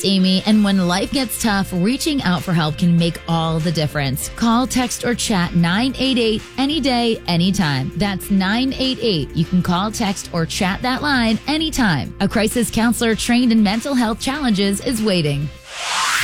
Amy, and when life gets tough, reaching out for help can make all the difference. Call, text, or chat 988 any day, anytime. That's 988. You can call, text, or chat that line anytime. A crisis counselor trained in mental health challenges is waiting.